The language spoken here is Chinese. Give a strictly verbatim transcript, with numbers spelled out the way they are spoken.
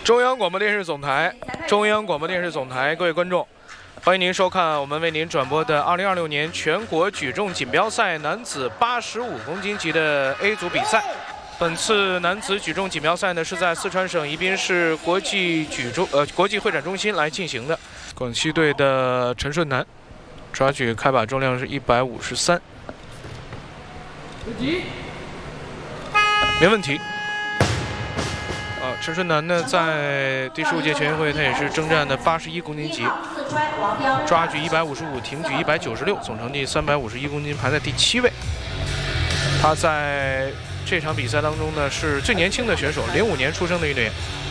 中央广播电视总台，中央广播电视总台，各位观众，欢迎您收看我们为您转播的二零二六年全国举重锦标赛男子八十五公斤级的 A 组比赛。本次男子举重锦标赛呢是在四川省宜宾市国际举重呃国际会展中心来进行的。广西队的陈顺南，抓举开把重量是一百五十三，没问题。 啊，陈顺南呢，在第十五届全运会，他也是征战的八十一公斤级，抓举一百五十五，挺举一百九十六，总成绩三百五十一公斤，排在第七位。他在这场比赛当中呢，是最年轻的选手，零五年出生的运动员。